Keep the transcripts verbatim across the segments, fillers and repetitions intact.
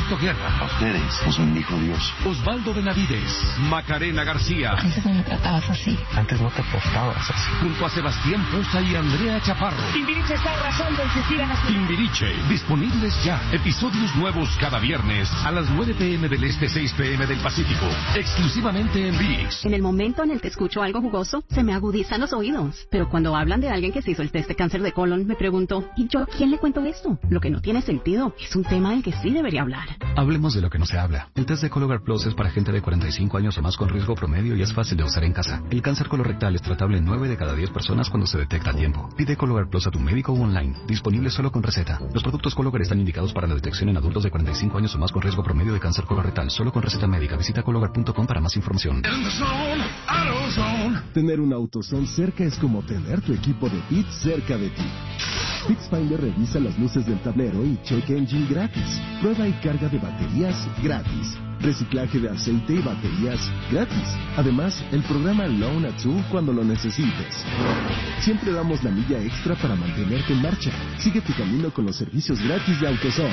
Alberto Guerra. A ustedes os bendijo Dios. Osvaldo Benavides. Macarena García. Antes no me tratabas así. Antes no te portabas así. Junto a Sebastián Poza y Andrea Chaparro. Timbiriche está arrasando en Cecilia Nacional. Timbiriche, disponibles ya. Episodios nuevos cada viernes a las nueve pm del Este, seis pm del Pacífico. Exclusivamente en V I X. En el momento en el que escucho algo jugoso, se me agudizan los oídos. Pero cuando hablan de alguien que se hizo el test de cáncer de colon, me pregunto, ¿y yo a quién le cuento esto? Lo que no tiene sentido. Es un tema del que sí debería hablar. Hablemos de lo que no se habla. El test de Cologuard Plus es para gente de cuarenta y cinco años o más con riesgo promedio y es fácil de usar en casa. El cáncer colorectal es tratable en nueve de cada diez personas cuando se detecta a tiempo. Pide Cologuard Plus a tu médico o online. Disponible solo con receta. Los productos Cologuard están indicados para la detección en adultos de cuarenta y cinco años o más con riesgo promedio de cáncer colorectal. Solo con receta médica. Visita cologuard punto com para más información. Tener un AutoZone cerca es como tener tu equipo de Pits cerca de ti. PitsFinder revisa las luces del tablero y check engine gratis. Prueba y carga de baterías gratis. Reciclaje de aceite y baterías gratis. Además, el programa Loan a Two cuando lo necesites. Siempre damos la milla extra para mantenerte en marcha. Sigue tu camino con los servicios gratis de AutoZone.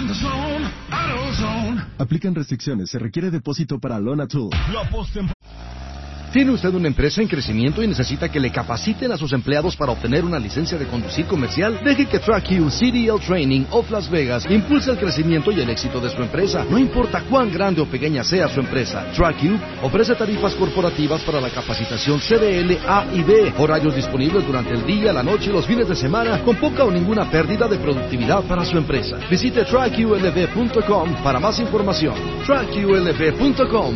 Aplican restricciones. Se requiere depósito para Loan a Two. ¿Tiene usted una empresa en crecimiento y necesita que le capaciten a sus empleados para obtener una licencia de conducir comercial? Deje que TrackU C D L Training of Las Vegas impulse el crecimiento y el éxito de su empresa. No importa cuán grande o pequeña sea su empresa, TrackU ofrece tarifas corporativas para la capacitación C D L A y B, horarios disponibles durante el día, la noche y los fines de semana, con poca o ninguna pérdida de productividad para su empresa. Visite track U L V punto com para más información. track U L V punto com.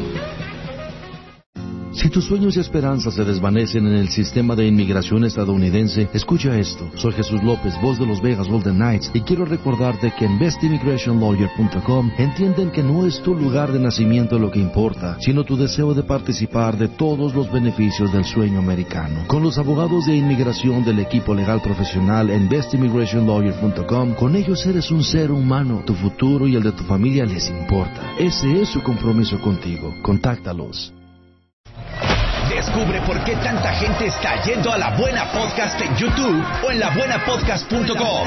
Si tus sueños y esperanzas se desvanecen en el sistema de inmigración estadounidense, escucha esto. Soy Jesús López, voz de los Vegas Golden Knights, y quiero recordarte que en best immigration lawyer punto com entienden que no es tu lugar de nacimiento lo que importa, sino tu deseo de participar de todos los beneficios del sueño americano. Con los abogados de inmigración del equipo legal profesional en best immigration lawyer punto com, con ellos eres un ser humano. Tu futuro y el de tu familia les importa. Ese es su compromiso contigo. Contáctalos. Descubre por qué tanta gente está yendo a La Buena Podcast en YouTube o en la buena podcast punto com.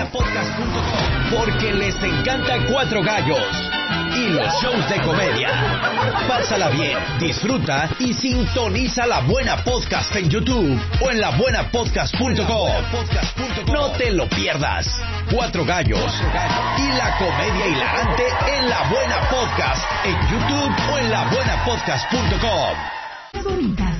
Porque les encanta Cuatro Gallos y los shows de comedia. Pásala bien, disfruta y sintoniza La Buena Podcast en YouTube o en la buena podcast punto com. No te lo pierdas. Cuatro Gallos y la comedia hilarante en La Buena Podcast en YouTube o en la buena podcast punto com. Bonitas.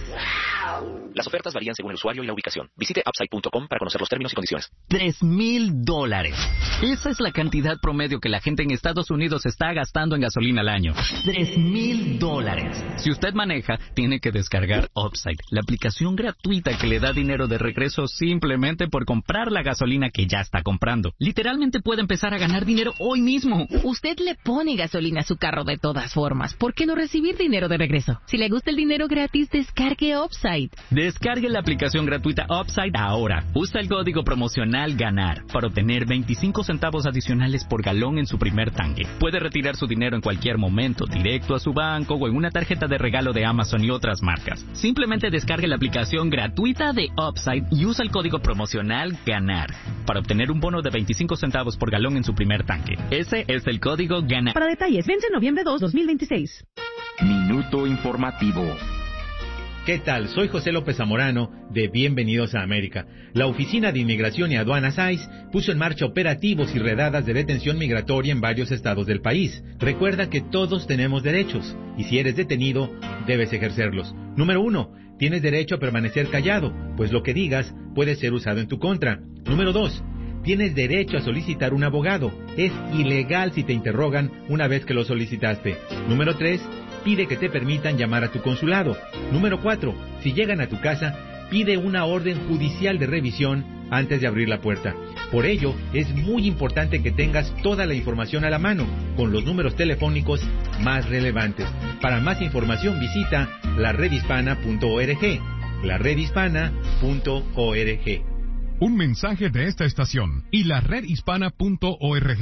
Las ofertas varían según el usuario y la ubicación. Visite upside punto com para conocer los términos y condiciones. Tres mil dólares. Esa es la cantidad promedio que la gente en Estados Unidos está gastando en gasolina al año. Tres mil dólares. Si usted maneja, tiene que descargar Upside, la aplicación gratuita que le da dinero de regreso simplemente por comprar la gasolina que ya está comprando. Literalmente puede empezar a ganar dinero hoy mismo. Usted le pone gasolina a su carro de todas formas. ¿Por qué no recibir dinero de regreso? Si le gusta el dinero gratis, descargue Upside. Descargue la aplicación gratuita Upside ahora. Usa el código promocional GANAR para obtener veinticinco centavos adicionales por galón en su primer tanque. Puede retirar su dinero en cualquier momento, directo a su banco o en una tarjeta de regalo de Amazon y otras marcas. Simplemente descargue la aplicación gratuita de Upside y usa el código promocional GANAR para obtener un bono de veinticinco centavos por galón en su primer tanque. Ese es el código GANAR. Para detalles, vence noviembre dos, dos mil veintiséis. Minuto informativo. ¿Qué tal? Soy José López Zamorano de Bienvenidos a América. La Oficina de Inmigración y Aduanas I C E puso en marcha operativos y redadas de detención migratoria en varios estados del país. Recuerda que todos tenemos derechos y si eres detenido, debes ejercerlos. Número uno, tienes derecho a permanecer callado, pues lo que digas puede ser usado en tu contra. Número dos, tienes derecho a solicitar un abogado. Es ilegal si te interrogan una vez que lo solicitaste. Número tres, pide que te permitan llamar a tu consulado. Número cuatro, si llegan a tu casa, pide una orden judicial de revisión antes de abrir la puerta. Por ello, es muy importante que tengas toda la información a la mano, con los números telefónicos más relevantes. Para más información visita la red hispana punto org. la red hispana punto org. Un mensaje de esta estación y la red hispana punto org.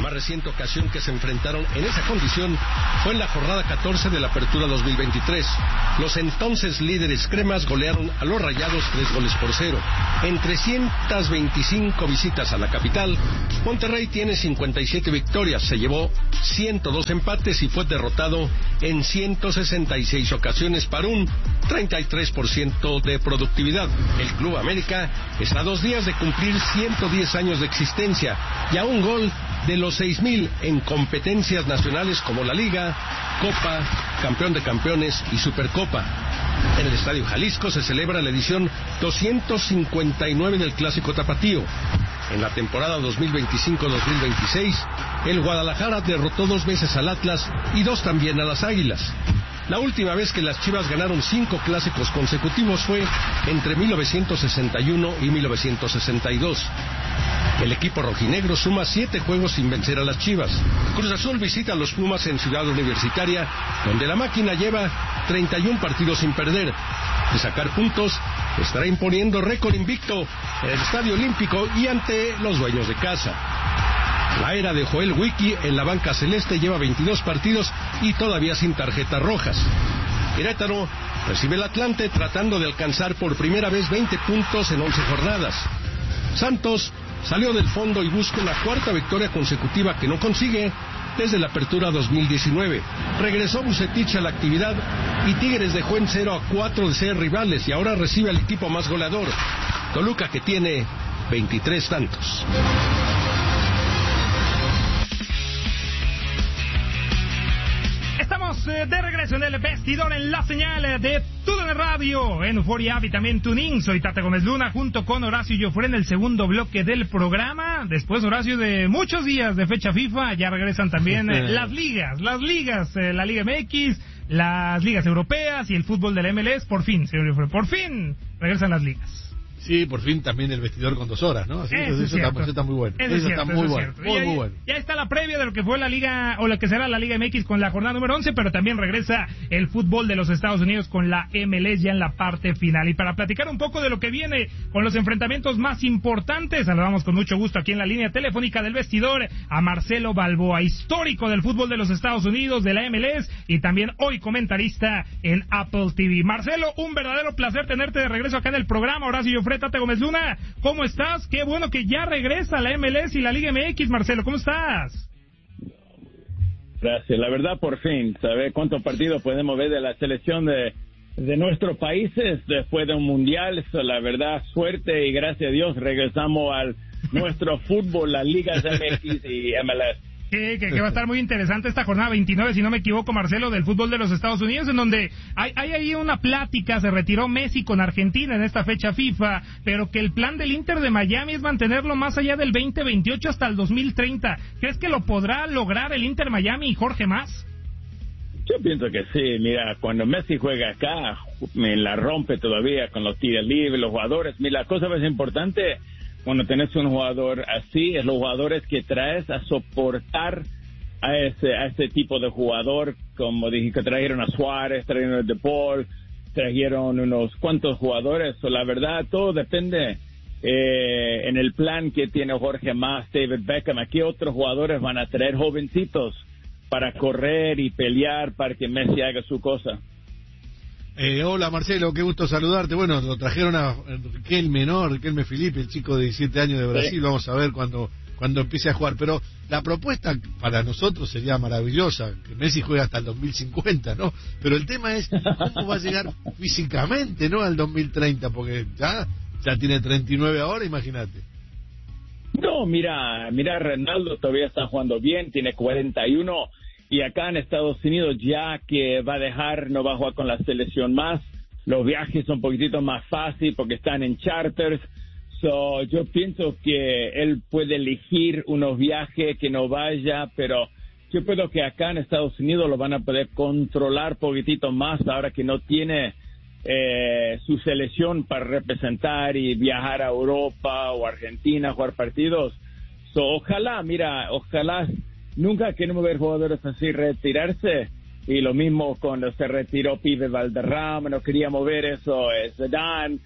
más reciente ocasión que se enfrentaron en esa condición fue en la jornada catorce de la Apertura dos mil veintitrés. Los entonces líderes cremas golearon a los Rayados tres goles por cero. En trescientas veinticinco visitas a la capital, Monterrey tiene cincuenta y siete victorias, se llevó ciento dos empates y fue derrotado en ciento sesenta y seis ocasiones para un treinta y tres por ciento de productividad. El Club América está a dos días de cumplir ciento diez años de existencia y a un gol de los seis mil en competencias nacionales como la Liga, Copa, Campeón de Campeones y Supercopa. En el Estadio Jalisco se celebra la edición doscientos cincuenta y nueve del Clásico Tapatío. En la temporada dos mil veinticinco dos mil veintiséis, el Guadalajara derrotó dos veces al Atlas y dos también a las Águilas. La última vez que las Chivas ganaron cinco clásicos consecutivos fue entre mil novecientos sesenta y uno y mil novecientos sesenta y dos. El equipo rojinegro suma siete juegos sin vencer a las Chivas. Cruz Azul visita a los Pumas en Ciudad Universitaria, donde la máquina lleva treinta y uno partidos sin perder. De sacar puntos, estará imponiendo récord invicto en el Estadio Olímpico y ante los dueños de casa. La era de Joel Wiki en la banca celeste lleva veintidós partidos y todavía sin tarjetas rojas. Querétaro recibe el Atlante tratando de alcanzar por primera vez veinte puntos en once jornadas. Santos salió del fondo y busca una cuarta victoria consecutiva que no consigue desde la Apertura dos mil diecinueve. Regresó Vucetich a la actividad y Tigres dejó en cero a cuatro de ser rivales y ahora recibe al equipo más goleador, Toluca, que tiene veintitrés tantos. Estamos eh, de regreso en el vestidor en la señal de TUDN Radio, en Euphoria App y también TuneIn. Soy Tata Gómez Luna junto con Horacio Joffre en el segundo bloque del programa. Después, Horacio, de muchos días de fecha FIFA, ya regresan también eh, las ligas, las ligas, eh, la Liga M X, las ligas europeas y el fútbol de la M L S. Por fin, señor Joffre, por fin regresan las ligas. Sí, por fin también el vestidor con dos horas, ¿no? Así que eso, eso, está, eso está muy bueno. Eso, eso cierto, está muy eso bueno. Es Muy, ya, muy bueno. Ya está la previa de lo que fue la Liga, o lo que será la Liga M X con la jornada número once, pero también regresa el fútbol de los Estados Unidos con la M L S ya en la parte final. Y para platicar un poco de lo que viene con los enfrentamientos más importantes, saludamos con mucho gusto aquí en la línea telefónica del vestidor a Marcelo Balboa, histórico del fútbol de los Estados Unidos, de la M L S, y también hoy comentarista en Apple T V. Marcelo, un verdadero placer tenerte de regreso acá en el programa. Horacio Joffre, Tata Gómez Luna, ¿cómo estás? Qué bueno que ya regresa la M L S y la Liga M X, Marcelo, ¿cómo estás? Gracias, la verdad, por fin, ¿sabe cuántos partidos podemos ver de la selección de, de nuestros países después de un mundial? So, la verdad, suerte y gracias a Dios regresamos al nuestro fútbol, las ligas M X y M L S. Que, que, que va a estar muy interesante esta jornada veintinueve, si no me equivoco, Marcelo, del fútbol de los Estados Unidos, en donde hay, hay ahí una plática, se retiró Messi con Argentina en esta fecha FIFA, pero que el plan del Inter de Miami es mantenerlo más allá del veinte veintiocho hasta el dos mil treinta. ¿Crees que lo podrá lograr el Inter Miami y Jorge Mas? Yo pienso que sí. Mira, cuando Messi juega acá, me la rompe todavía con los tiros libres, los jugadores. Mira, la cosa más importante cuando tenés un jugador así es los jugadores que traes a soportar a ese a este tipo de jugador, como dije, que trajeron a Suárez, trajeron a De Paul, trajeron unos cuantos jugadores. So, la verdad, todo depende eh, en el plan que tiene Jorge Mas, David Beckham. Aquí otros jugadores van a traer jovencitos para correr y pelear para que Messi haga su cosa. Eh, hola Marcelo, qué gusto saludarte. Bueno, lo trajeron a Riquelme, ¿no? Riquelme Felipe, el chico de diecisiete años de Brasil. Sí. Vamos a ver cuando, cuando empiece a jugar. Pero la propuesta para nosotros sería maravillosa, que Messi juegue hasta el dos mil cincuenta, ¿no? Pero el tema es cómo va a llegar físicamente, ¿no? Al dos mil treinta, porque ya, ya tiene treinta y nueve ahora, imagínate. No, mira, mira, Ronaldo todavía está jugando bien, tiene cuarenta y uno. Y acá en Estados Unidos, ya que va a dejar, no va a jugar con la selección más, los viajes son un poquitito más fáciles porque están en charters. So, yo pienso que él puede elegir unos viajes que no vaya, pero yo creo que acá en Estados Unidos lo van a poder controlar un poquitito más ahora que no tiene eh, su selección para representar y viajar a Europa o Argentina a jugar partidos. So, ojalá, mira, ojalá. Nunca queremos ver jugadores así retirarse, y lo mismo cuando se retiró Pibe Valderrama, no queríamos ver eso, eh, Zidane,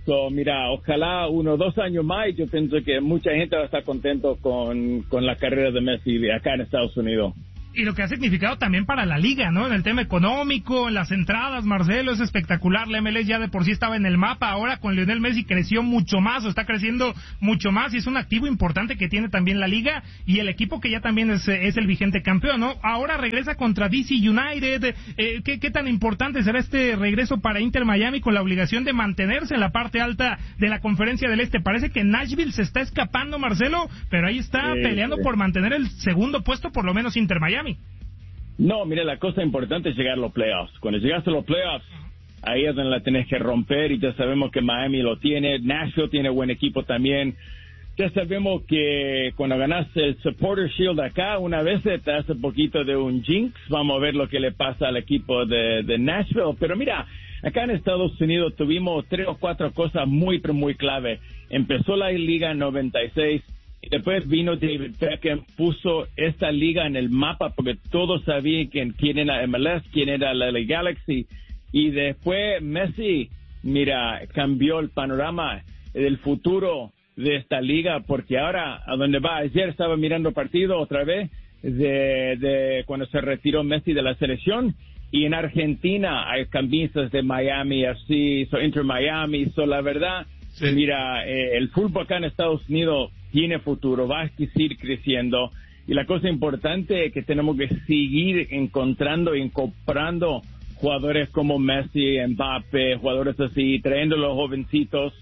So, mira, ojalá uno o dos años más y yo pienso que mucha gente va a estar contento con, con la carrera de Messi acá en Estados Unidos. Y lo que ha significado también para la liga, ¿no? En el tema económico, en las entradas, Marcelo, es espectacular. La M L S ya de por sí estaba en el mapa, ahora con Lionel Messi creció mucho más, o está creciendo mucho más, y es un activo importante que tiene también la liga, y el equipo que ya también es, es el vigente campeón, ¿no? Ahora regresa contra D C United. Eh, ¿qué, ¿Qué tan importante será este regreso para Inter Miami con la obligación de mantenerse en la parte alta de la Conferencia del Este? Parece que Nashville se está escapando, Marcelo, pero ahí está eh, peleando eh. por mantener el segundo puesto, por lo menos Inter Miami. No, mira, la cosa importante es llegar a los playoffs. Cuando llegaste a los playoffs, ahí es donde la tenés que romper, y ya sabemos que Miami lo tiene, Nashville tiene buen equipo también. Ya sabemos que cuando ganaste el Supporter Shield acá, una vez te hace un poquito de un jinx. Vamos a ver lo que le pasa al equipo de, de Nashville. Pero mira, acá en Estados Unidos tuvimos tres o cuatro cosas muy, pero muy clave. Empezó la liga en noventa y seis. Y después vino David Beckham, puso esta liga en el mapa porque todos sabían quién, quién era M L S, quién era la, la Galaxy. Y después Messi, mira, cambió el panorama del futuro de esta liga, porque ahora, a donde va, ayer estaba mirando partido otra vez de, de cuando se retiró Messi de la selección, y en Argentina hay camisas de Miami F C, so Inter Miami, so la verdad, sí. Mira, eh, el fútbol acá en Estados Unidos tiene futuro, va a seguir creciendo, y la cosa importante es que tenemos que seguir encontrando y comprando jugadores como Messi, Mbappé, jugadores así, trayendo los jovencitos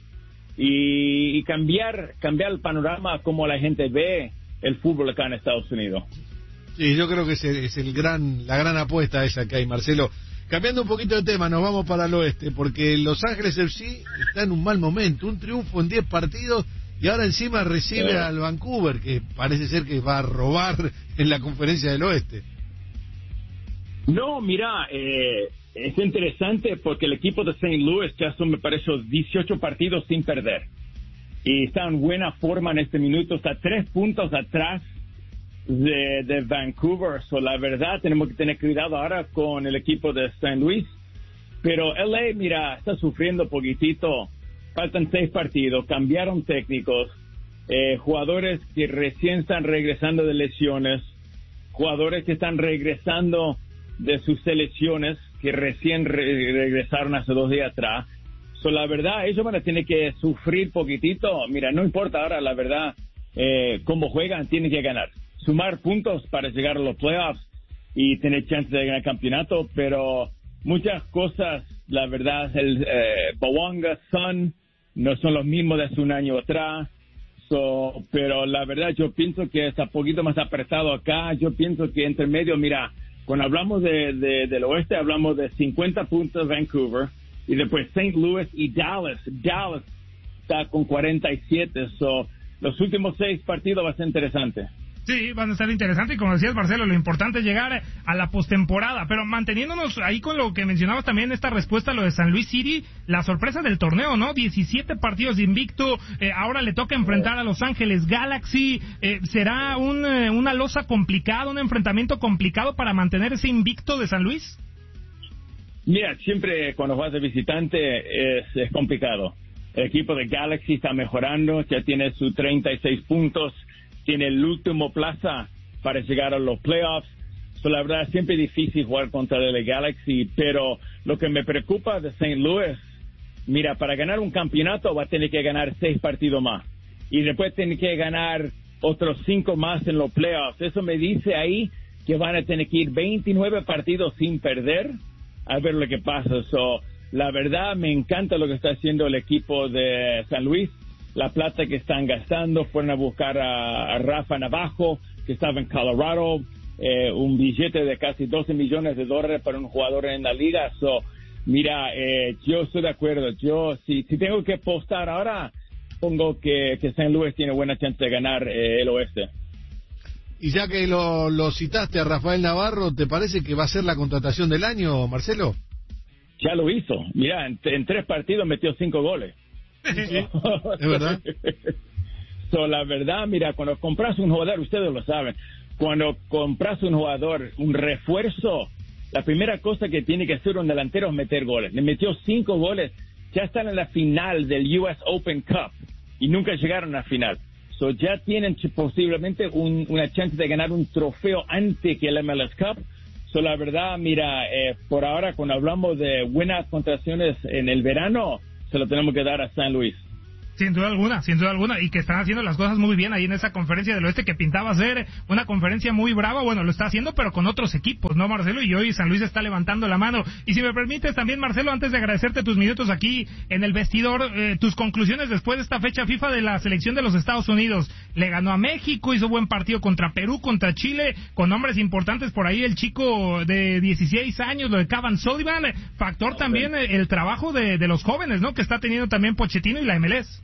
y, y cambiar cambiar el panorama como la gente ve el fútbol acá en Estados Unidos. Sí, yo creo que es, el, es el gran la gran apuesta esa que hay, Marcelo. Cambiando un poquito de tema, nos vamos para el oeste, porque Los Ángeles F C está en un mal momento, un triunfo en diez partidos, y ahora encima recibe al Vancouver, que parece ser que va a robar en la Conferencia del Oeste. No, mira, eh, es interesante porque el equipo de Saint Louis ya son, me parece, dieciocho partidos sin perder. Y está en buena forma en este minuto, está tres puntos atrás de, de Vancouver. So, la verdad, tenemos que tener cuidado ahora con el equipo de Saint Louis. Pero L A, mira, está sufriendo poquitito. Faltan seis partidos, cambiaron técnicos, eh, jugadores que recién están regresando de lesiones, jugadores que están regresando de sus selecciones, que recién re- regresaron hace dos días atrás. So, la verdad, ellos van a tener que sufrir poquitito. Mira, no importa ahora, la verdad, eh, cómo juegan, tienen que ganar. Sumar puntos para llegar a los playoffs y tener chance de ganar el campeonato, pero muchas cosas, la verdad, el eh, Bowanga, Sun, no son los mismos de hace un año atrás. So, pero la verdad, yo pienso que está un poquito más apretado acá. Yo pienso que entre medio, mira, cuando hablamos de, de, del oeste, hablamos de cincuenta puntos Vancouver, y después Saint Louis y Dallas. Dallas está con cuarenta y siete. So, los últimos seis partidos va a ser interesante. Sí, van a estar interesantes, y como decías, Marcelo, lo importante es llegar a la postemporada, pero manteniéndonos ahí con lo que mencionabas también, esta respuesta a lo de San Luis City, la sorpresa del torneo, ¿no? diecisiete partidos de invicto, eh, ahora le toca enfrentar a Los Ángeles Galaxy, eh, será un, eh, una losa complicada, un enfrentamiento complicado para mantener ese invicto de San Luis. Mira, siempre cuando vas de visitante es, es complicado. El equipo de Galaxy está mejorando, ya tiene sus treinta y seis puntos, tiene el último plaza para llegar a los playoffs. So, la verdad, siempre es difícil jugar contra el Galaxy, pero lo que me preocupa de Saint Louis, mira, para ganar un campeonato va a tener que ganar seis partidos más, y después tiene que ganar otros cinco más en los playoffs. Eso me dice ahí que van a tener que ir veintinueve partidos sin perder, a ver lo que pasa. So, la verdad, me encanta lo que está haciendo el equipo de San Luis. La plata que están gastando, fueron a buscar a, a Rafa Navajo, que estaba en Colorado, eh, un billete de casi doce millones de dólares para un jugador en la liga. So, mira, eh, yo estoy de acuerdo. Yo, si, si tengo que apostar ahora, pongo que, que Saint Louis tiene buena chance de ganar eh, el oeste. Y ya que lo, lo citaste a Rafael Navarro, ¿te parece que va a ser la contratación del año, Marcelo? Ya lo hizo. Mira, en, en tres partidos metió cinco goles. Sí, es verdad. So, la verdad, mira, cuando compras un jugador, ustedes lo saben, cuando compras un jugador, un refuerzo, la primera cosa que tiene que hacer un delantero es meter goles. Le metió cinco goles ya están en la final del U S Open Cup y nunca llegaron a la final. So ya tienen posiblemente un, una chance de ganar un trofeo antes que el M L S Cup. So la verdad, mira, eh, por ahora cuando hablamos de buenas contrataciones en el verano, se lo tenemos que dar a San Luis. Sin duda alguna, sin duda alguna, y que están haciendo las cosas muy bien ahí en esa conferencia del oeste que pintaba ser una conferencia muy brava. Bueno, lo está haciendo, pero con otros equipos, ¿no, Marcelo? Y hoy San Luis está levantando la mano. Y si me permites también, Marcelo, antes de agradecerte tus minutos aquí en el vestidor, eh, tus conclusiones después de esta fecha FIFA de la selección de los Estados Unidos. Le ganó a México, hizo buen partido contra Perú, contra Chile, con nombres importantes por ahí, el chico de dieciséis años, lo de Cavan Sullivan, factor también eh, el trabajo de, de los jóvenes, ¿no? Que está teniendo también Pochettino y la M L S.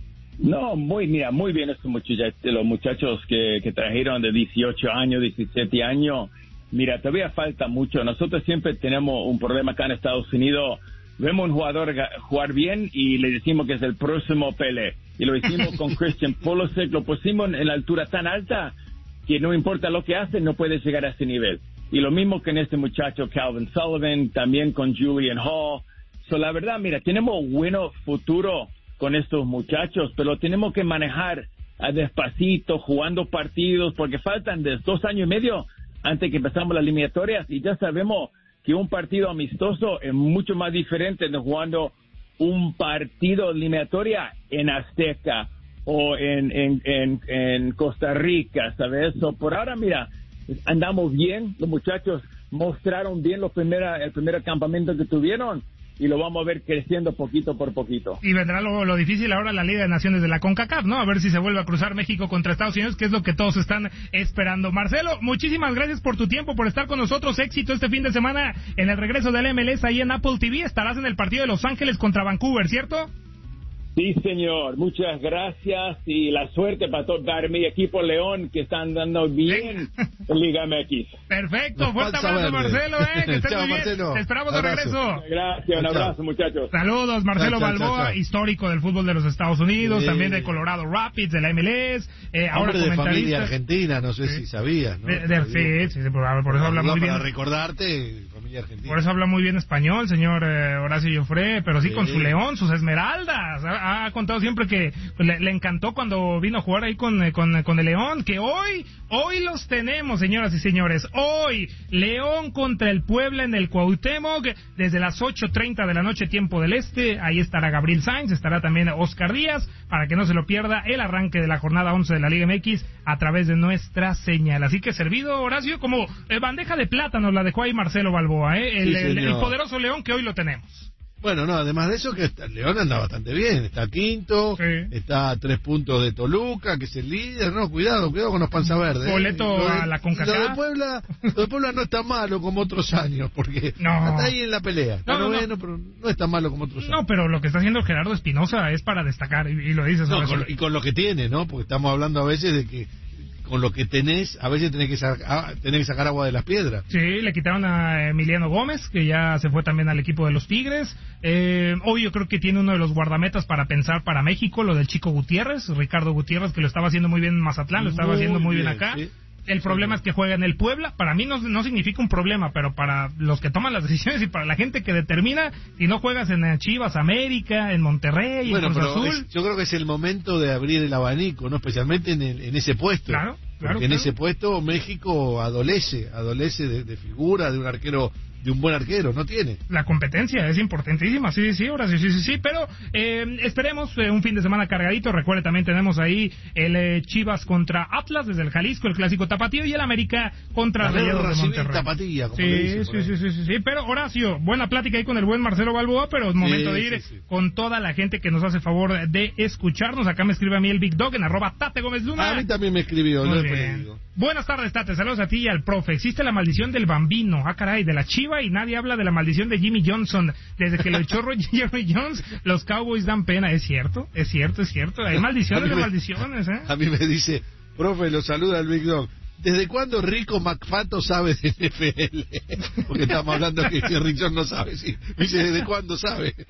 No, muy, mira, muy bien estos muchachos, los muchachos que, que trajeron de dieciocho años, diecisiete años. Mira, todavía falta mucho. Nosotros siempre tenemos un problema acá en Estados Unidos. Vemos un jugador jugar bien y le decimos que es el próximo Pelé. Y lo hicimos con Christian Pulisic, lo pusimos en la altura tan alta que no importa lo que hace, no puede llegar a ese nivel. Y lo mismo que en este muchacho Calvin Sullivan, también con Julian Hall. So, la verdad, mira, tenemos bueno futuro con estos muchachos, pero tenemos que manejar a despacito, jugando partidos, porque faltan de dos años y medio antes que empezamos las eliminatorias, y ya sabemos que un partido amistoso es mucho más diferente de jugando un partido eliminatoria en Azteca o en, en, en, en Costa Rica, ¿sabes? So, por ahora, mira, andamos bien, los muchachos mostraron bien los primera, el primer campamento que tuvieron, y lo vamos a ver creciendo poquito por poquito. Y vendrá lo, lo difícil ahora la Liga de Naciones de la CONCACAF, ¿no? A ver si se vuelve a cruzar México contra Estados Unidos, que es lo que todos están esperando. Marcelo, muchísimas gracias por tu tiempo, por estar con nosotros. Éxito este fin de semana en el regreso del M L S ahí en Apple T V. Estarás en el partido de Los Ángeles contra Vancouver, ¿cierto? Sí, señor. Muchas gracias y la suerte para todo mi equipo León, que están dando bien en Liga M X. Perfecto. Fuerte abrazo, Marcelo. Eh, que estés Chao, muy bien. Marcelo. Te esperamos de Abrazo. regreso. Gracias. Un abrazo, muchachos. Saludos, Marcelo Chao, chao, Balboa, chao, chao. histórico del fútbol de los Estados Unidos, Sí. también de Colorado Rapids, de la M L S. Eh, ahora Hombre de familia comentarista. argentina, no sé si sabías, ¿no? De, de, sí, sí, sí, por, por eso habla muy bien. Para recordarte, familia argentina. Por eso habla muy bien español, señor eh, Horacio Joffre, pero sí, Sí. con su León, sus Esmeraldas. Ha, ha contado siempre que pues, le, le encantó cuando vino a jugar ahí con, con, con el León, que hoy, hoy los tenemos, señoras y señores. Hoy, León contra el Puebla en el Cuauhtémoc, desde las ocho treinta de la noche, tiempo del este. Ahí estará Gabriel Sainz, estará también Oscar Díaz, para que no se lo pierda el arranque de la jornada once de la Liga M X a través de nuestra señal. Así que servido, Horacio, como eh, bandeja de plátano la dejó ahí Marcelo Balboa, ¿eh? el, Sí, el, el señor. poderoso León que hoy lo tenemos. Bueno, no, además de eso, que está, León anda bastante bien. Está quinto, Sí. está a tres puntos de Toluca, que es el líder. No, cuidado, cuidado con los panza verdes. Boleto Lo de- a la CONCACAF. Lo de Puebla, lo de Puebla no está malo como otros años, porque No. está ahí en la pelea. Está No, no, no. noveno, pero no está malo como otros años. No, pero lo que está haciendo Gerardo Espinosa es para destacar, y, y lo dices. No, Horacio. con- y con lo que tiene, ¿no? Porque estamos hablando a veces de que con lo que tenés, a veces tenés que, saca- tenés que sacar agua de las piedras. Sí, le quitaron a Emiliano Gómez, que ya se fue también al equipo de los Tigres. Eh, hoy yo creo que tiene uno de los guardametas para pensar para México, lo del chico Gutiérrez, Ricardo Gutiérrez, que lo estaba haciendo muy bien en Mazatlán, lo estaba Muy haciendo muy bien, bien, acá. sí. El problema es que juega en el Puebla. Para mí no, no significa un problema, pero para los que toman las decisiones y para la gente que determina, si no juegas en Chivas, América, en Monterrey, Bueno, en Cruz pero Azul. es- yo creo que es el momento de abrir el abanico, ¿no? Especialmente en, el- en ese puesto. Claro, claro, Porque en claro. ese puesto México adolece, adolece de, de figura, de un arquero, de un buen arquero, no tiene. La competencia es importantísima, sí, sí, Horacio, sí, sí, sí, pero eh, esperemos eh, un fin de semana cargadito. Recuerde, también tenemos ahí el eh, Chivas contra Atlas desde el Jalisco, el clásico tapatío, y el América contra La guerra Rayados de civil Monterrey. tapatía, como Sí, le dicen por sí, ahí. sí, sí, sí, sí, pero Horacio, buena plática ahí con el buen Marcelo Balboa, pero es momento Sí, de ir sí, sí. con toda la gente que nos hace favor de escucharnos. Acá me escribe a mí el Big Dog en arroba Tate Gómez Luna. A mí también me escribió, Muy lo he bien. pedido. Buenas tardes, Tate. Saludos a ti y al profe. Existe la maldición del bambino. Ah, caray, de la Chiva, y nadie habla de la maldición de Jimmy Johnson. Desde que lo echó Jerry Jones, los Cowboys dan pena. ¿Es cierto? ¿Es cierto? ¿Es cierto? Hay maldiciones A mí de me- maldiciones, ¿eh? A mí me dice, profe, lo saluda el Big Dog. ¿Desde cuándo Rico McFato sabe de N F L? Porque estamos hablando que Jerry Jones no sabe. Sí. Me dice, ¿desde cuándo sabe?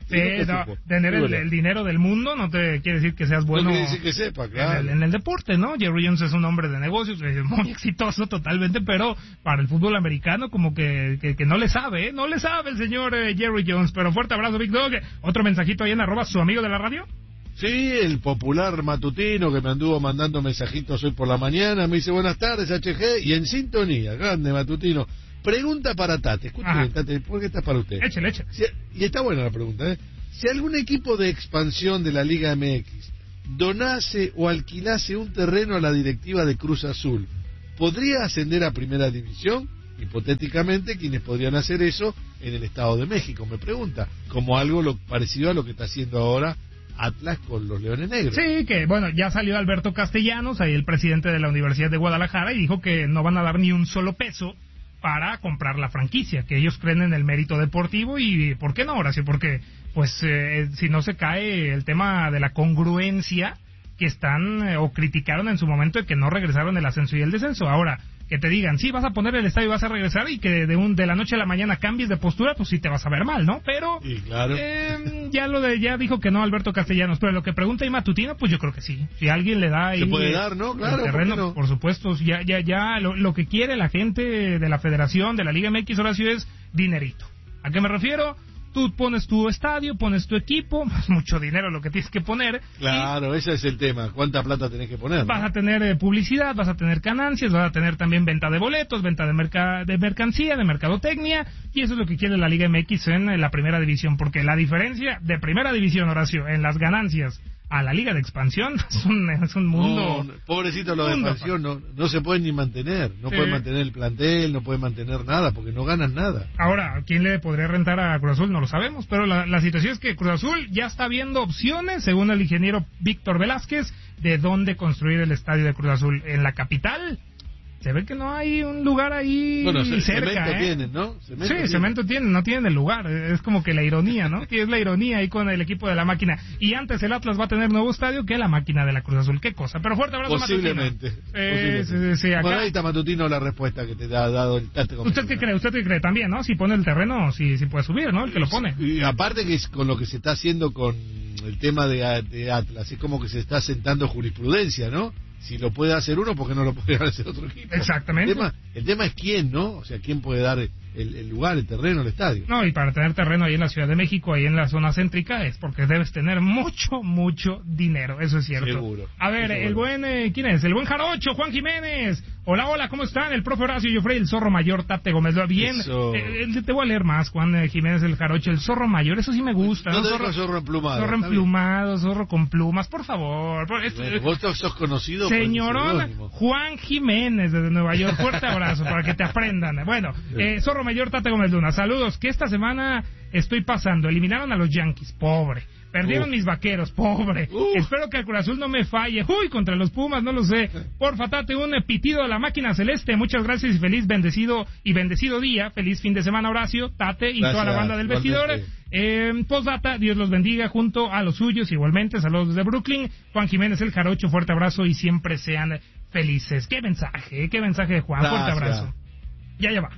Sí, no, tener el, el dinero del mundo no te quiere decir que seas bueno no quiere decir que sepa, claro. en, el, en el deporte, ¿no? Jerry Jones es un hombre de negocios, es muy exitoso totalmente, pero para el fútbol americano como que, que, que no le sabe, ¿eh? No le sabe el señor eh, Jerry Jones, pero fuerte abrazo, Big Dog. Otro mensajito ahí en arroba su amigo de la radio. Sí, el popular matutino que me anduvo mandando mensajitos hoy por la mañana, me dice buenas tardes H G y en sintonía, grande matutino. Pregunta para Tate, escúchame Tate, ¿por qué está para usted? Échale, échale. Si, y está buena la pregunta, ¿eh? Si algún equipo de expansión de la Liga M X donase o alquilase un terreno a la directiva de Cruz Azul, ¿podría ascender a Primera División? Hipotéticamente, quienes podrían hacer eso en el Estado de México, me pregunta, como algo lo, parecido a lo que está haciendo ahora Atlas con los Leones Negros. Sí, que bueno, ya salió Alberto Castellanos, ahí el presidente de la Universidad de Guadalajara, y dijo que no van a dar ni un solo peso para comprar la franquicia, que ellos creen en el mérito deportivo y ¿por qué no, Horacio? Porque pues eh, si no se cae el tema de la congruencia que están eh, o criticaron en su momento de que no regresaron el ascenso y el descenso. Ahora, que te digan, sí, vas a poner el estadio y vas a regresar y que de un de la noche a la mañana cambies de postura, pues sí te vas a ver mal, ¿no? Pero sí, claro. eh, ya lo de ya dijo que no Alberto Castellanos, pero lo que pregunta ahí Matutino, pues yo creo que sí. Si alguien le da ahí se puede dar, ¿no? Claro, el terreno, ¿por, no? por supuesto, ya ya ya lo, lo que quiere la gente de la Federación, de la Liga M X, Horacio, es dinerito. ¿A qué me refiero? Tú pones tu estadio, pones tu equipo, es mucho dinero lo que tienes que poner. Claro, ese es el tema. ¿Cuánta plata tenés que poner? Vas ¿no? a tener eh, publicidad, vas a tener ganancias, vas a tener también venta de boletos, venta de, merca de mercancía, de mercadotecnia, y eso es lo que quiere la Liga M X en, en la primera división, porque la diferencia de primera división, Horacio, en las ganancias a la Liga de Expansión es un, es un mundo... No, pobrecito lo de expansión, no, no se pueden ni mantener, no sí. pueden mantener el plantel, no pueden mantener nada, porque no ganan nada. Ahora, ¿quién le podría rentar a Cruz Azul? No lo sabemos, pero la, la situación es que Cruz Azul ya está viendo opciones, según el ingeniero Víctor Velázquez, de dónde construir el estadio de Cruz Azul. En la capital se ve que no hay un lugar ahí bueno, ce cerca, cemento ¿eh? tienen, ¿no? Cemento sí, tienen. cemento tienen, no tienen el lugar, es como que la ironía, ¿no? Es la ironía ahí con el equipo de la máquina. Y antes el Atlas va a tener nuevo estadio que la máquina de la Cruz Azul, qué cosa. Pero fuerte abrazo, posiblemente, Matutino. Eh, posiblemente. Sí, sí, acá. Bueno, ahí está Matutino la respuesta que te ha dado el Tate. ¿Usted qué cree? ¿Usted qué cree también, no? Si pone el terreno, si, si puede subir, ¿no? El que lo pone. Y aparte que es con lo que se está haciendo con el tema de, de Atlas, es como que se está sentando jurisprudencia, ¿no? Si lo puede hacer uno, ¿por qué no lo puede hacer otro equipo? Exactamente. El tema, el tema es quién, ¿no? O sea, quién puede dar el, el lugar, el terreno, el estadio. No, y para tener terreno ahí en la Ciudad de México, ahí en la zona céntrica, es porque debes tener mucho, mucho dinero, eso es cierto. Seguro. A ver, seguro. el buen, eh, ¿quién es? El buen Jarocho, Juan Jiménez. Hola, hola, ¿cómo están? El profe Horacio Joffrey, el zorro mayor, Tate Gómez. Bien, eh, eh, te voy a leer más, Juan eh, Jiménez, el Jarocho, el zorro mayor, eso sí me gusta. No, ¿no? te Zorro, zorro emplumado. Zorro emplumado, zorro con plumas, por favor. Por, esto, bueno, vos sos conocido señorón Juan Jiménez desde Nueva York, fuerte abrazo para que te aprendan. Bueno, eh, zorro mayor, Tate Gómez Luna, saludos, que esta semana estoy pasando, eliminaron a los Yankees, pobre. Perdieron Uf. mis vaqueros, pobre. Uf. Espero que el Cruz Azul no me falle. Uy, contra los Pumas, no lo sé. Porfa, Tate, un pitido a la máquina celeste. Muchas gracias y feliz bendecido y bendecido día. Feliz fin de semana, Horacio, Tate y gracias, toda la banda del vestidor. Eh, postdata, Dios los bendiga junto a los suyos. Igualmente, saludos desde Brooklyn. Juan Jiménez, el Jarocho, fuerte abrazo y siempre sean felices. Qué mensaje, qué mensaje de Juan. Gracias. Fuerte abrazo. Ya, ya va.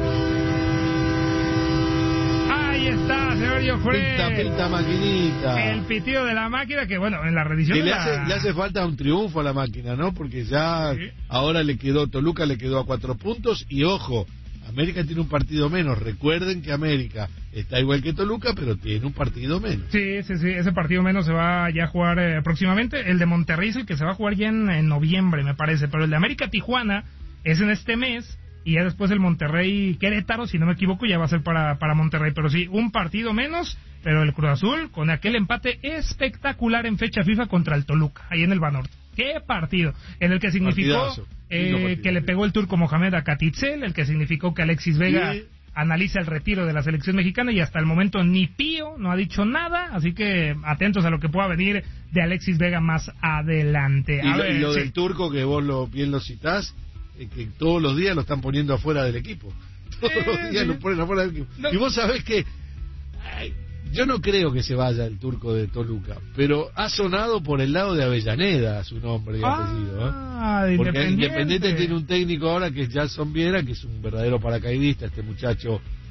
Ahí está, señor Joffrey. Pinta, pinta, maquinita. El pitido de la máquina, que bueno, en la revisión le, de la... hace, le hace falta un triunfo a la máquina, ¿no? Porque ya sí. ahora le quedó, Toluca le quedó a cuatro puntos y ojo, América tiene un partido menos. Recuerden que América está igual que Toluca, pero tiene un partido menos. Sí, sí, sí, ese partido menos se va ya a jugar eh, próximamente. El de Monterrey es el que se va a jugar ya en, en noviembre, me parece, pero el de América Tijuana es en este mes. Y ya después el Monterrey Querétaro, si no me equivoco, ya va a ser para, para Monterrey. Pero sí, un partido menos, pero el Cruz Azul con aquel empate espectacular en fecha FIFA contra el Toluca, ahí en el Banorte. ¡Qué partido! En el que significó eh, que le pegó el turco Mohamed a Catitzel, el que significó que Alexis Vega sí. analiza el retiro de la selección mexicana y hasta el momento ni Pío no ha dicho nada, así que atentos a lo que pueda venir de Alexis Vega más adelante. A y, ver, lo, y lo sí. del turco, que vos lo, bien lo citás, que todos los días lo están poniendo afuera del equipo. Todos eh, los días sí. lo ponen afuera del equipo. No. Y vos sabés que ay, yo no creo que se vaya el turco de Toluca, pero ha sonado por el lado de Avellaneda su nombre y ah, apellido. ¿eh? Porque Independiente. Independiente tiene un técnico ahora que es Jason Viera, que es un verdadero paracaidista, este muchacho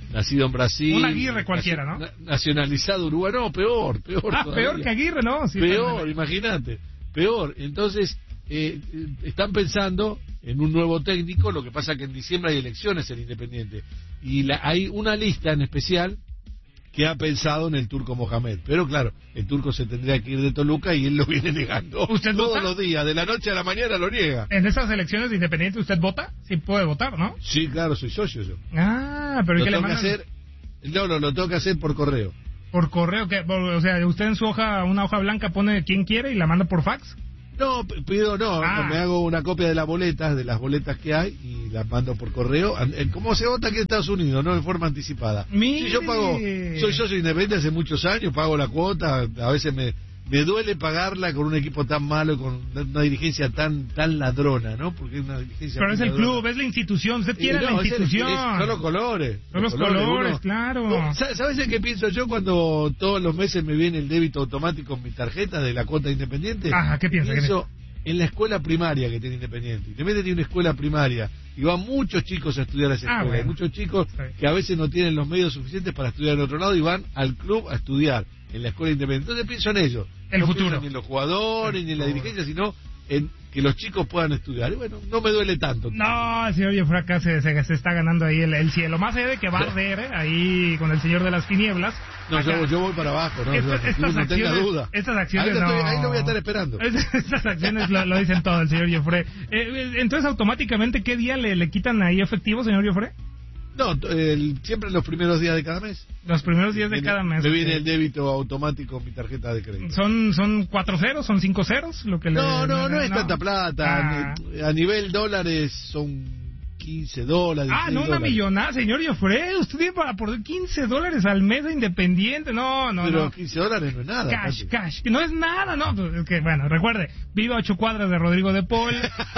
nacido en Brasil. Un Aguirre cualquiera, ¿no? Nacionalizado uruguayo, no, peor, peor. Ah, todavía. peor que Aguirre, ¿no? Sí, peor, imagínate, peor. Entonces, eh, están pensando en un nuevo técnico, lo que pasa que en diciembre hay elecciones en Independiente. Y la, hay una lista en especial que ha pensado en el Turco Mohamed. Pero claro, el Turco se tendría que ir de Toluca y él lo viene negando. ¿Usted todos vota? los días, de la noche a la mañana lo niega. ¿En esas elecciones de Independiente usted vota? Sí puede votar, ¿no? Sí, claro, soy socio yo. Ah, pero ¿y lo qué le tengo que mandan? hacer, no, no, lo tengo que hacer por correo. ¿Por correo? ¿Qué? O sea, usted en su hoja, una hoja blanca pone quien quiere y la manda por fax. No, pido, no, Ah. me hago una copia de las boletas, de las boletas que hay y las mando por correo. ¿Cómo se vota aquí en Estados Unidos? No, de forma anticipada. Mire. Sí, yo pago, soy socio independiente hace muchos años, pago la cuota, a veces me, me duele pagarla con un equipo tan malo, con una dirigencia tan tan ladrona, ¿no? Porque es una dirigencia Pero es el ladrona. club, es la institución, usted Eh, quiere no, la es el- institución. es- son los colores. Son los colores, uno- claro. No, ¿sa- ¿Sabes en qué pienso yo cuando todos los meses me viene el débito automático en mi tarjeta de la cuota independiente? Ajá, ¿qué piensa? Pienso en la escuela primaria que tiene Independiente. Independiente tiene una escuela primaria y van muchos chicos a estudiar a esa Ah, escuela. bueno. Hay muchos chicos que a veces no tienen los medios suficientes para estudiar en otro lado y van al club a estudiar en la escuela Independiente. Entonces pienso en ellos. El no futuro. pienso ni en los jugadores, ni en la dirigencia, sino en que los chicos puedan estudiar. Y bueno, no me duele tanto. No, el señor Jeffrey acá se, se, se está ganando ahí el, el cielo. Más allá de que va a arder, ¿eh? Ahí con el señor de las tinieblas. No, acá, yo, yo voy para abajo, no, Esta- no, estas no tenga acciones- duda. Estas acciones ahí, lo estoy- no. ahí lo voy a estar esperando. Estas acciones lo, lo dicen todo el señor Jeffrey. Eh, entonces, automáticamente, ¿qué día le, le quitan ahí efectivo, señor Jeffrey? No, el, siempre los primeros días de cada mes. Los primeros días de Viene- cada mes. Me viene ok. el débito automático en mi tarjeta de crédito. ¿Son, son cuatro ceros? ¿Son cinco ceros? Lo que le, No, no, no es tanta Ah. plata. A nivel dólares son quince dólares. Ah, dieciséis no, una dólares. millonada, señor Jeffrey. Usted tiene para por quince dólares al mes de Independiente. No, no, Pero no. quince dólares no es nada. Cash, Pati. cash. Que no es nada, ¿no? Pues es que, bueno, recuerde, vive a ocho cuadras de Rodrigo de Paul.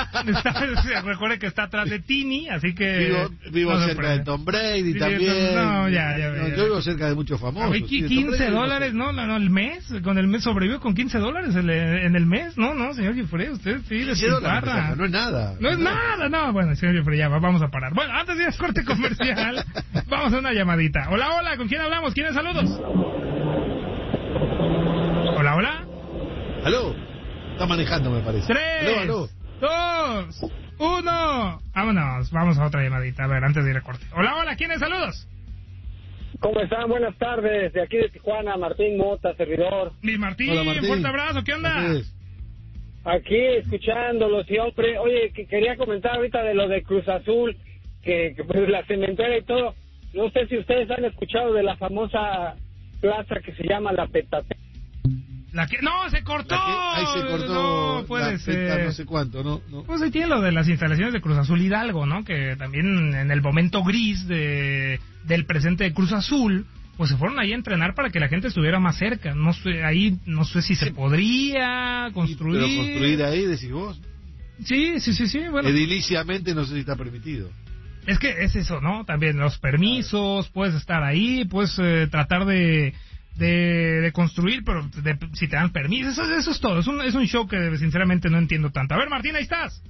Está- recuerde que está atrás de Tini, así que... Vivo, vivo no se cerca puede. de Tom Brady Sí, también. no, ya, ya, No, ya. yo vivo cerca de muchos famosos. Ay, sí, de Tom quince Brady, no dólares, sé. no, no, no, el mes, con el mes sobrevive con quince dólares el- en el mes, no, no, señor Jeffrey, usted sí, quince dólares, despilfarra. no es nada. No es nada, no, bueno, señor Jeffrey, ya, va- vamos a parar. Bueno, antes de ir al corte comercial, vamos a una llamadita. Hola, hola, ¿con quién hablamos? ¿Quiénes saludos? Hola, hola. Aló, está manejando me parece. Tres, Aló, aló. dos, uno. Vámonos, vamos a otra llamadita, a ver, antes de ir al corte. Hola, hola, ¿quiénes saludos? ¿Cómo están? Buenas tardes. De aquí de Tijuana, Martín Mota, servidor. Mi Martín, Hola, Martín. fuerte abrazo, ¿qué onda? ¿Qué es? Aquí escuchándolo siempre. Oye, que quería comentar ahorita de lo de Cruz Azul, que, que pues, la cementera y todo. No sé si ustedes han escuchado de la famosa plaza que se llama La Petatera. La que, no, se cortó. La que- ahí se cortó. No puede la ser. peta, no sé cuánto, no, no. Pues ahí tiene lo de las instalaciones de Cruz Azul Hidalgo, ¿no? Que también en el momento gris de del presente de Cruz Azul, pues se fueron ahí a entrenar para que la gente estuviera más cerca. No sé, ahí no sé si se podría construir. Pero construir ahí, decís vos. Sí, sí, sí, sí. Bueno, Ediliciamente no sé si está permitido. es que es eso, ¿no? También los permisos, puedes estar ahí, puedes eh, tratar de, de, de construir, pero de- si te dan permiso, eso, eso es todo. Es un, es un show que sinceramente no entiendo tanto. A ver, Martín, ahí estás.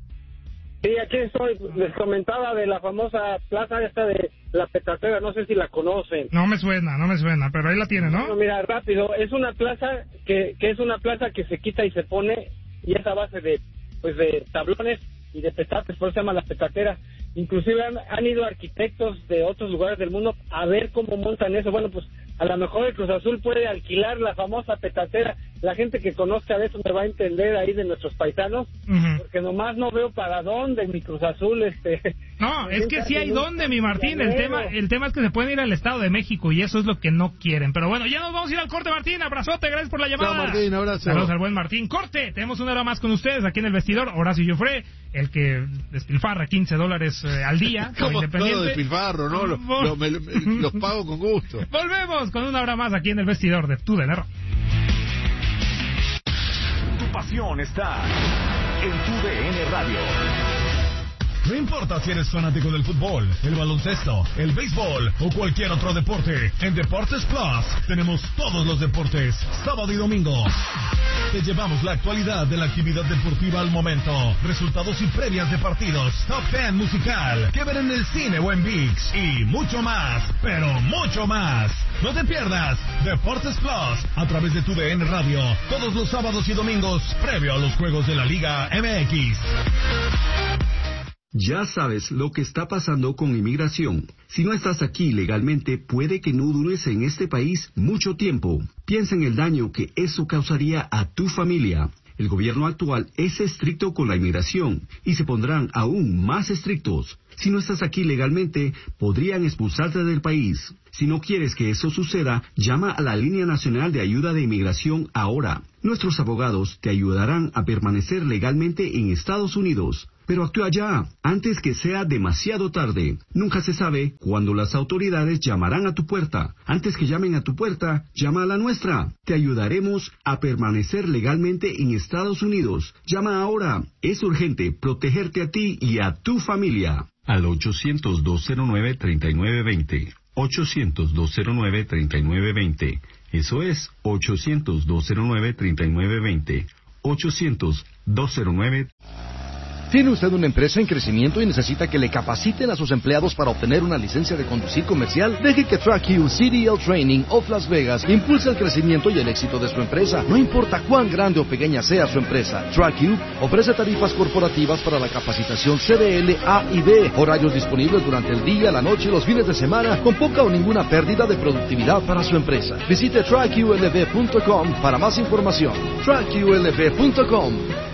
Sí, aquí estoy. Les comentaba de la famosa plaza esta de La Petatera. No sé si la conocen. No me suena, no me suena, pero ahí la tiene, ¿no? Bueno, mira, rápido, es una plaza que, que es una plaza que se quita y se pone, y es a base de, pues, de tablones y de petates, por eso se llama La Petatera. Inclusive han, han ido arquitectos de otros lugares del mundo a ver cómo montan eso. Bueno, pues a lo mejor el Cruz Azul puede alquilar la famosa petatera. La gente que conozca de eso me va a entender ahí de nuestros paisanos, Ujú. porque nomás no veo para dónde mi Cruz Azul, este... No, es que sí hay dónde, mi Martín. El tema, el tema es que se pueden ir al Estado de México y eso es lo que no quieren. Pero bueno, ya nos vamos a ir al corte, Martín. Abrazote, gracias por la llamada. Chao, Martín, abrazo. Saludos al buen Martín. Corte, tenemos una hora más con ustedes aquí en el vestidor. Horacio Joffre, el que despilfarra quince dólares eh, al día. como Como independiente. todo de pilfarro, ¿no? Lo- lo- me- me- los pago con gusto. Volvemos con una hora más aquí en el vestidor de Tu D N R. Tu pasión está en Tu D N Radio. No importa si eres fanático del fútbol, el baloncesto, el béisbol o cualquier otro deporte, en Deportes Plus tenemos todos los deportes, sábado y domingo. Te llevamos la actualidad de la actividad deportiva al momento, resultados y previas de partidos, top ten musical, que ver en el cine o en ViX y mucho más, pero mucho más. No te pierdas Deportes Plus a través de tu D N Radio, todos los sábados y domingos, previo a los juegos de la Liga M X. Ya sabes lo que está pasando con inmigración. Si no estás aquí legalmente, puede que no dures en este país mucho tiempo. Piensa en el daño que eso causaría a tu familia. El gobierno actual es estricto con la inmigración y se pondrán aún más estrictos. Si no estás aquí legalmente, podrían expulsarte del país. Si no quieres que eso suceda, llama a la Línea Nacional de Ayuda de Inmigración ahora. Nuestros abogados te ayudarán a permanecer legalmente en Estados Unidos. Pero actúa ya, antes que sea demasiado tarde. Nunca se sabe cuándo las autoridades llamarán a tu puerta. Antes que llamen a tu puerta, llama a la nuestra. Te ayudaremos a permanecer legalmente en Estados Unidos. Llama ahora. Es urgente protegerte a ti y a tu familia. Al ochocientos, dos cero nueve, treinta y nueve veinte. ochocientos, dos cero nueve, treinta y nueve veinte. Eso es ochocientos, dos cero nueve, treinta y nueve veinte. ochocientos, dos cero nueve. ¿Tiene usted una empresa en crecimiento y necesita que le capaciten a sus empleados para obtener una licencia de conducir comercial? Deje que TrackU C D L Training of Las Vegas impulse el crecimiento y el éxito de su empresa. No importa cuán grande o pequeña sea su empresa, TrackU ofrece tarifas corporativas para la capacitación C D L A y B, horarios disponibles durante el día, la noche y los fines de semana, con poca o ninguna pérdida de productividad para su empresa. Visite track U L V punto com para más información. track U L V punto com.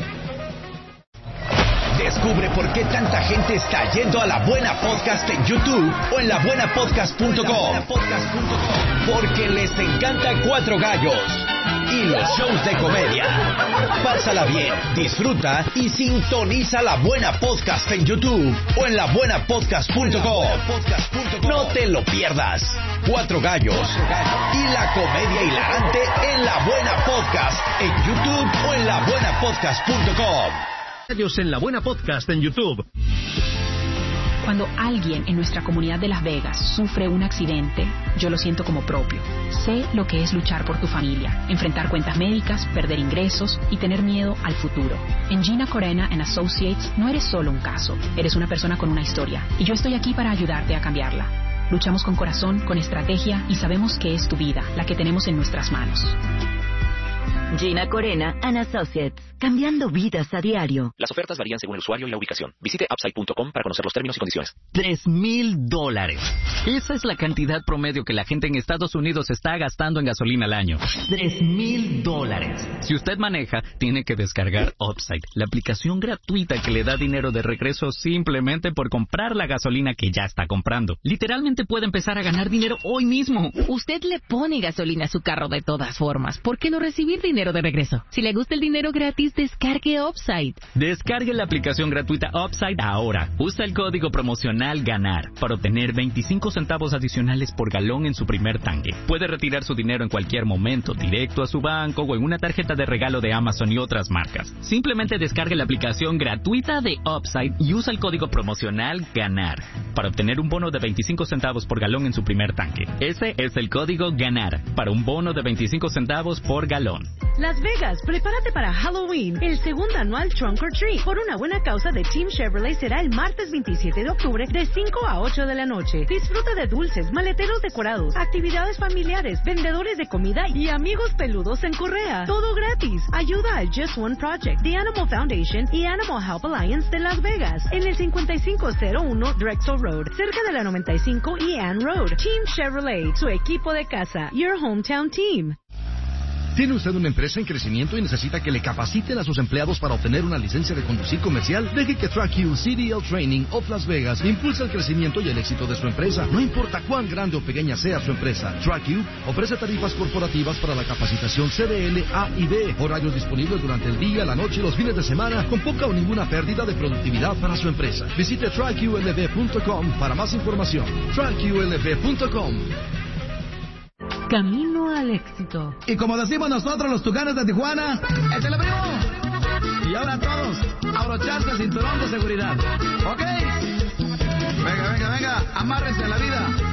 Descubre por qué tanta gente está yendo a La Buena Podcast en YouTube o en la buena podcast punto com. Porque les encanta Cuatro Gallos y los shows de comedia. Pásala bien, disfruta y sintoniza La Buena Podcast en YouTube o en la buena podcast punto com. No te lo pierdas. Cuatro Gallos y la comedia hilarante en La Buena Podcast en YouTube o en la buena podcast punto com. Ellos en La Buena Podcast en YouTube. Cuando alguien en nuestra comunidad de Las Vegas sufre un accidente, yo lo siento como propio. Sé lo que es luchar por tu familia, enfrentar cuentas médicas, perder ingresos y tener miedo al futuro. En Gina Corena and Associates no eres solo un caso, eres una persona con una historia y yo estoy aquí para ayudarte a cambiarla. Luchamos con corazón, con estrategia y sabemos que es tu vida, la que tenemos en nuestras manos. Gina Corena and Associates, cambiando vidas a diario. Las ofertas varían según el usuario y la ubicación. Visite upside punto com para conocer los términos y condiciones. Tres mil dólares. Esa es la cantidad promedio que la gente en Estados Unidos está gastando en gasolina al año. Tres mil dólares. Si usted maneja, tiene que descargar Upside, la aplicación gratuita que le da dinero de regreso simplemente por comprar la gasolina que ya está comprando. Literalmente puede empezar a ganar dinero hoy mismo. Usted le pone gasolina a su carro de todas formas. ¿Por qué no recibir dinero de regreso? Si le gusta el dinero gratis, descargue Upside. Descargue la aplicación gratuita Upside ahora. Usa el código promocional GANAR para obtener veinticinco centavos adicionales por galón en su primer tanque. Puede retirar su dinero en cualquier momento, directo a su banco o en una tarjeta de regalo de Amazon y otras marcas. Simplemente descargue la aplicación gratuita de Upside y usa el código promocional GANAR para obtener un bono de veinticinco centavos por galón en su primer tanque. Ese es el código GANAR para un bono de veinticinco centavos por galón. Las Vegas, prepárate para Halloween. El segundo anual Trunk or Treat por una buena causa de Team Chevrolet será el martes veintisiete de octubre de cinco a ocho de la noche. Disfruta de dulces, maleteros decorados, actividades familiares, vendedores de comida y amigos peludos en correa. Todo gratis. Ayuda al Just One Project, The Animal Foundation y Animal Help Alliance de Las Vegas en el cincuenta y cinco cero uno Drexel Road, cerca de la noventa y cinco y Ann Road. Team Chevrolet, su equipo de casa. Your hometown team. ¿Tiene usted una empresa en crecimiento y necesita que le capaciten a sus empleados para obtener una licencia de conducir comercial? Deje que TrackU C D L Training of Las Vegas impulse el crecimiento y el éxito de su empresa. No importa cuán grande o pequeña sea su empresa, TrackU ofrece tarifas corporativas para la capacitación C D L A y B, horarios disponibles durante el día, la noche y los fines de semana, con poca o ninguna pérdida de productividad para su empresa. Visite track U L V punto com para más información. track U L V punto com. Camino al éxito. Y como decimos nosotros los Tucanes de Tijuana, ¡échale, primo! Y ahora todos, abrocharse el cinturón de seguridad. ¿Ok? Venga, venga, venga, amárrense a la vida.